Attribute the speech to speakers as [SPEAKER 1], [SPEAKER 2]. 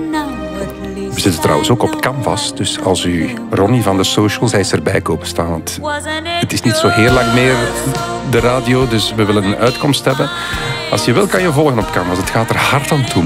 [SPEAKER 1] We zitten trouwens ook op Canvas, dus als u Ronnie van de Socials, hij is erbij komen staan. Want het is niet zo heel lang meer de radio, dus we willen een uitkomst hebben. Als je wil, kan je volgen op Canvas. Het gaat er hard aan toe.